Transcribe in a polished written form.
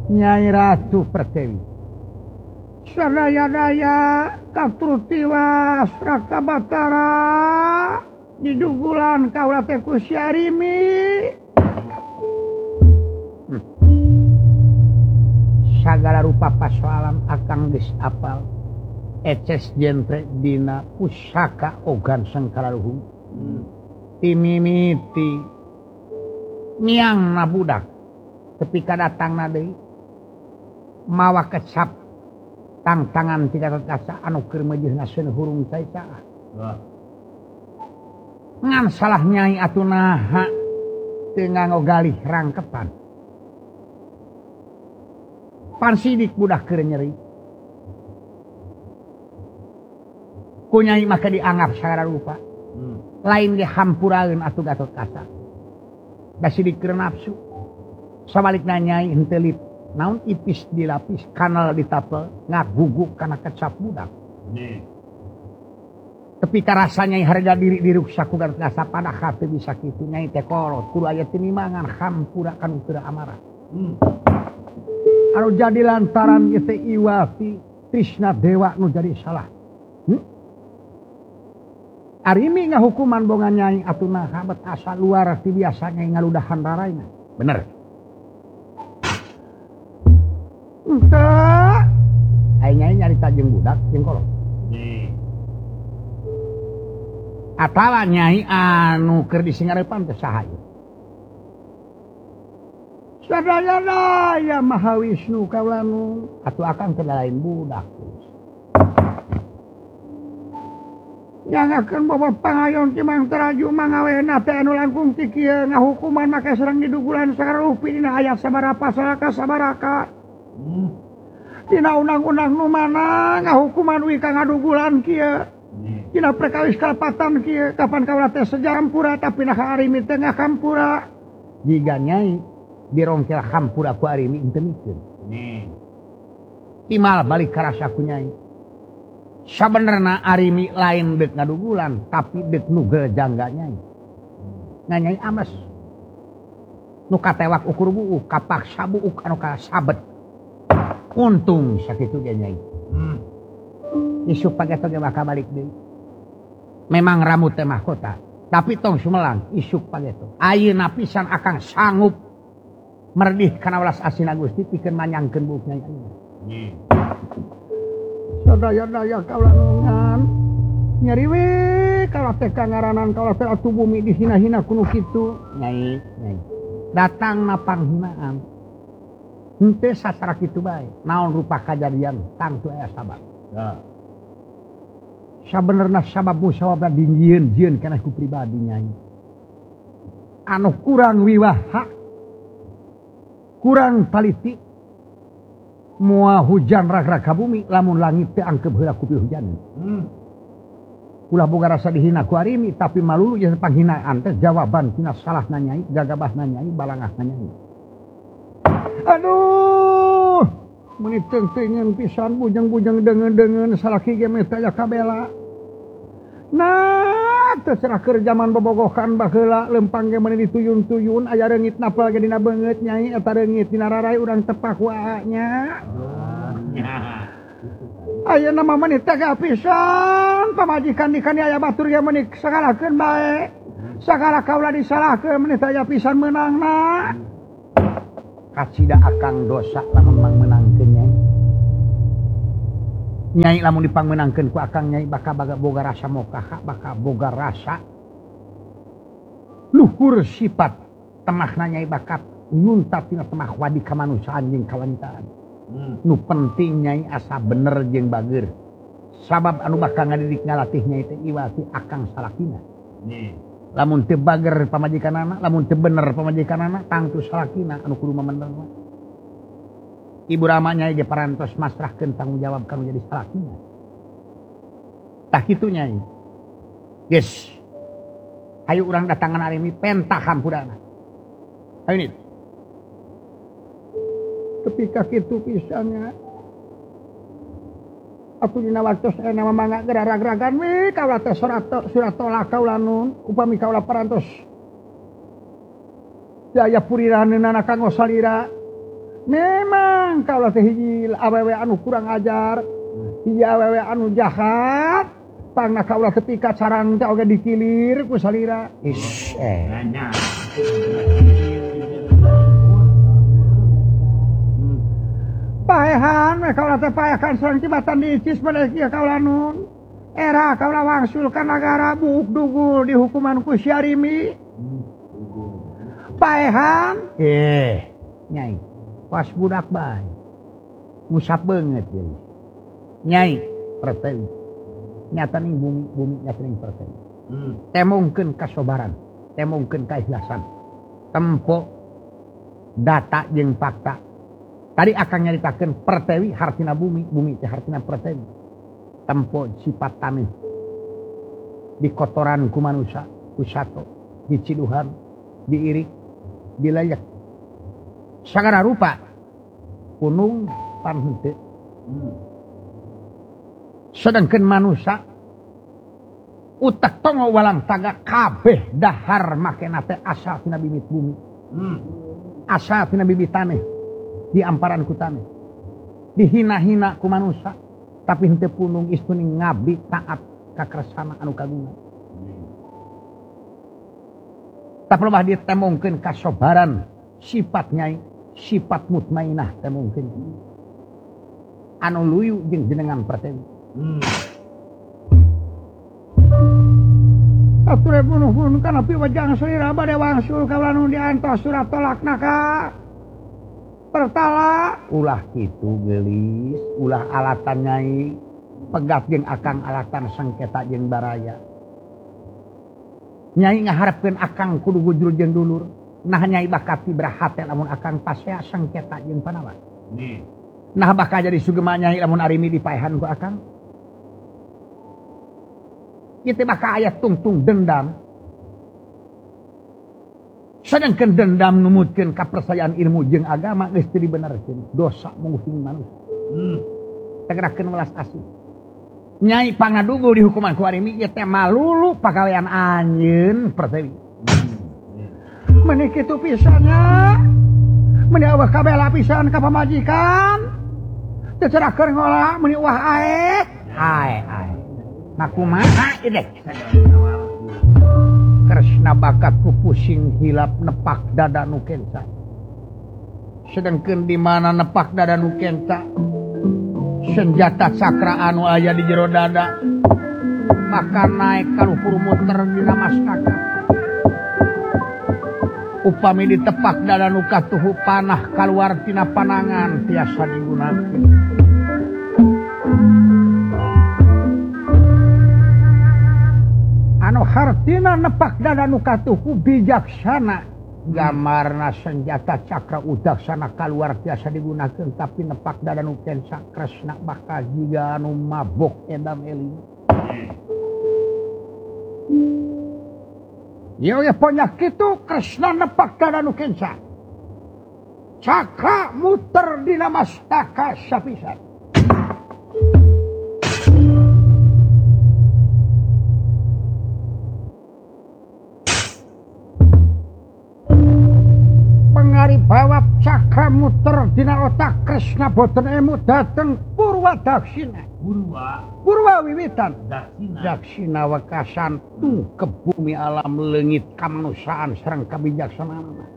Nyai Ratu Pertiwi. Sadaya-daya katrutiwas Raka Batara didugulan kaula teh ku Syarimi. Sagala rupa pasoalan akang geus apal. Eces jentre dina pusaka ogan Sengkara Luhung. Timimiti niangna budak tepika datangna deui mawa kecap tangan tiga kasa anu keur meujeuhna seun hurung cai caah. Ngan salah nyai atunaha teu nganggo galih rangkepan. Pan sidik budak keur nyeri. Ku nyai maka dianggap sagala rupa. Lain dihampuraeun atuh Gatot Kaca. Da sidik keur nafsu. Sabalikna nyai henteu lip naon ipis dilapis kanal ditapel ngaguguk kana kecap budak. Tapi karasa nyai harga diri diruksa ku Gatot Kaca padahal teu bisa kitu nyai teh kolot kudu aya tinimangan hampura kanu teu amarah. Anu jadi lantaran ieu teh Iwati Trisna Dewa nu jadi salah. Arimi ngahukuman bongan nyai atunaha bet asa luar ti biasa nyai ngaludahan raraina. Bener. Entah. Ai nyai nyarita jeung budak jeung kolot. Atawa nyai anu keur disingarepan teh saha ieu? Sadaya-daya Mahawisnu kaulanu atuh akang teh lain budak. Jangakeun bobo pangayon ti Mang Taraju mangawena teh anu langkung ti kieu ngahukuman make sareng didugulan sarupi dina ayat sabaraha pasal ka sabaraha. Dina undang-undang nu mana ngahukuman wi ka ngadugulan kieu. Dina perkawis kalpatan kieu kapan kaula teh sejampura tapi nah Arimi teh ngakampura. Jiga nyai dirongkel hampura ku Arimi henteu mikeun. Timal balik ka rasa ku nyai. Sabenerna Arimi lain deuk ngadugulan tapi deuk nu jangga nyai. Nyai ames. Nu katewak ukur buuk kapaksa buuk anu kasabet. Untung sakitu ge nyai. Isuk pageto ge bakal balik deui. Memang rambut teh mahkota, tapi tong sumelang isuk pageto. Ayeuna pisan akang sanggup merdih kana welas asina Gusti pikeun manyangkeun buuk nyai. Sadaya-daya kaula nungan nyari we kaula teh kangaranan kaula teh atuh bumi dihina-hina kuno kitu nyai datangna panghinaan henteu sasara kitu bae naon rupa kajadian tangtu aya sabab sabenerna sabab musawabna dinjieun-jieun kana ku pribadi nyai anu kurang wiwaha kurang paliti moal hujan rag-rag ka bumi lamun langit teh angkep heula ku hujan. Ulah boga rasa dihina ku Arimi tapi malulu jeung panghinaan teh jawaban tina salahna nyai, gagabahna nyai, balangahna nyai. Aduh, meuni teuing-teuingeun pisan bujang-bujang deungeun-deungeun salaki ge meh aya kabela. Nah, terserah keur zaman bobogohan baheula lempang ge meuni dituyun-tuyun aya reungit napal ge dina beungeut nyai eta reungit dina rarai urang tepak waanya. Ayeuna mah meuni tega pisan pamajikan dikani aya batur ge meuni sagalakeun bae. Sagala kaula disalahkeun meuni teh aya pisan meunangna. Kacida akang dosa lamun mang meunangkeun nyai. Nyai lamun dipangmenangkeun ku akang nyai bakal boga rasa mokaha bakal boga rasa luhur sifat temahna nyai bakat nyuntat tina temah wadi kamanusiaan jeung kawanitaan. Nu penting nyai asa bener jeung bageur. Sabab anu bakal ngadidik ngalatih nyai teh Iwati akang salakina. Lamun teu bager pamajikanana, lamun teu bener pamajikanana tangtu salakina anu kudu mamenderna. Ibu Rama nyai ge parantos masrahkeun tanggung jawab kanu jadi salakina. Tah kitu nyai. Geus. Hayu urang datangan Arimi pentah hampurana. Hayu nit. Tepika kitu pisannya. Atuh dina waktos nama mangga gerarag-ragan we kaula teh surat tolak kaula nun upami kaula parantos. Daya puriraneunana kanggo salira memang kaulah teh hiji awewe anu kurang ajar hiji awewe anu jahat pangna kaulah tepika sarang teh oge dikilir ku salira paehan we kaulah teh paehan sareng tibatan diicis pada kieu kaulah nun era kaulah wangsul ka nagara buuk dugul dihukuman ku Syarimi paehan nyai pas budak bae ngusap banget ya nyai pertewi nyata ning bumi nyata ning pertewi temongkeun kasobaran temongkeun kaikhlasan tempo data jeung fakta tadi akan nyaritakeun pertewi hartina bumi teh hartina pertewi tempo sifat taneuh dikotoran ku manusia ku sato diciduhan diirik dilayek sagala rupa kunung pan henteu sedangkeun manusia utak tongo walang taga kabeh dahar makena teh asal tina bibit bumi asal tina bibit taneuh diamparan ku taneuh dihina-hina ku manusia tapi henteu punung istuning ngabdi taat ka kersana anu kagungan tapi lobah ditemongkeun kasobaran sifat nyai sifat mutmainah teh mungkin anu luyu jeung jenengan pertewi ature punuh-punuh kana piwajang salira bade wangsul kaulah nu diantos surat tolakna ka pertala ulah kitu geulis ulah alatan nyai pegat jeung akang alatan sengketa jeung baraya nyai ngaharepkeun akang kudu gujul jeung dulur nah nyai bakal tibrahat lamun akang pasea sengketa jeung panawa nah bakal jadi sugema nyai lamun arimi dipaehan ku akang kitu bakal aya tungtung dendam sedangkeun dendam numutkeun kapercayaan ilmu jeung agama geus teu dibenerkeun dosa mungkin manusia tegerakeun welas asih nyai pangadugu dihukuman ku arimi ieu teh malulu pagawean anjeun pertewi menik itu pisannya menik awah kabela pisan ka pamajikan tercerahkeun ngolah menik wah ae nah kumaha ieu Kresna bakat ku pusing hilap nepak dada nu kenca sedangkeun di mana nepak dada nu kenca senjata sakra anu aya di jero dada maka naik ka luhur muter dina mastaka upami ditepak dada nu katuhu panah kaluar tina panangan tiasa digunakeun anu hartina nepak dada nu katuhu bijaksana gamarna senjata cakra udaksana kaluar tiasa digunakeun tapi nepak dada nu kenca Kresna bakal jiga anu mabok edam eling Yo ya ponyak itu Kresna nepak dada nu kenca cakra muter dina mastaka sapisan pengari bawap cakra muter dina otak Kresna boten emu dateng Purwadaksina Purwa wiwitan Daksina wekasan tuh ke bumi alam leungit kamanusaan sareng kabijaksanaan